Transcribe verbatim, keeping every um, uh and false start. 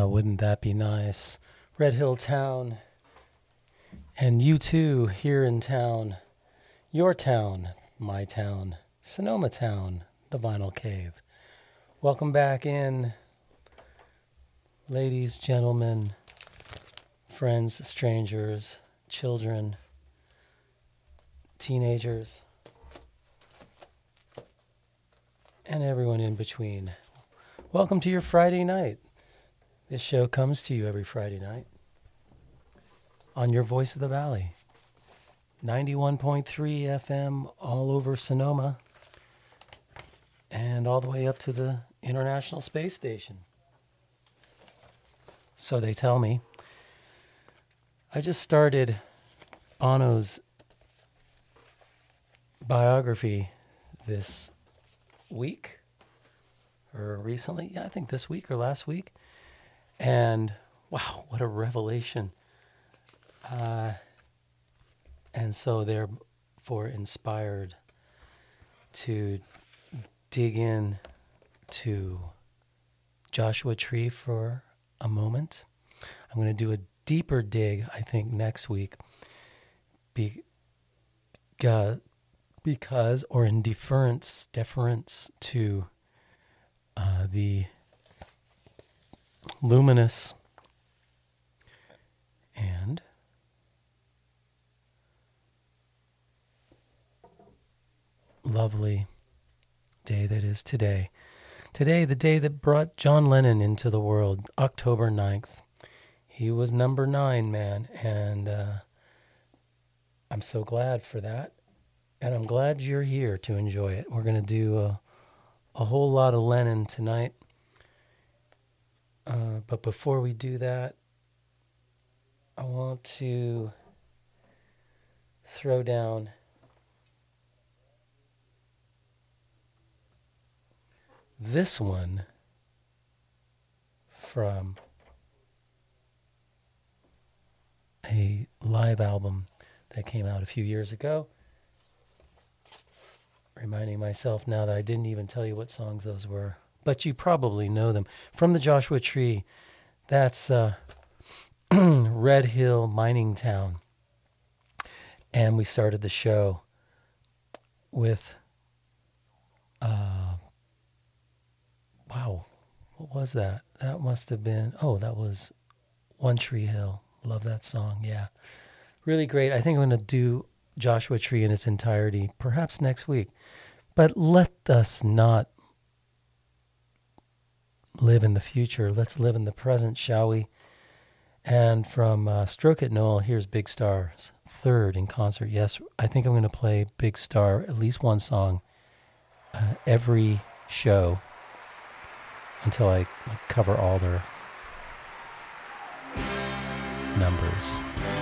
wouldn't that be nice? Red Hill Town, and you too here in town, your town, my town, Sonoma Town, the Vinyl Cave. Welcome back in, ladies, gentlemen, friends, strangers, children, teenagers, and everyone in between. Welcome to your Friday night. This show comes to you every Friday night on your Voice of the Valley, ninety-one point three F M all over Sonoma, and all the way up to the International Space Station. So they tell me. I just started Bono's biography this week, or recently, yeah, I think this week or last week. And wow, what a revelation. Uh, and so therefore inspired to dig in to Joshua Tree for a moment. I'm going to do a deeper dig, I think, next week be, uh, because, or in deference, deference to uh, the luminous and lovely day that is today. Today, the day that brought John Lennon into the world, October ninth. He was number nine, man, and uh, I'm so glad for that. And I'm glad you're here to enjoy it. We're going to do a, a whole lot of Lennon tonight. Uh, but before we do that, I want to throw down this one from a live album that came out a few years ago. Reminding myself now that I didn't even tell you what songs those were, but you probably know them. From the Joshua Tree, that's uh, Red Hill Mining Town. And we started the show with, uh, wow, what was that? That must have been, oh, that was One Tree Hill. Love that song, yeah. Really great. I think I'm going to do Joshua Tree in its entirety, perhaps next week. But let us not live in the future. Let's live in the present, shall we? And from uh, Stroke It Noel, here's Big Star's third in concert. Yes, I think I'm going to play Big Star, at least one song, uh, every show until I like, cover all their numbers.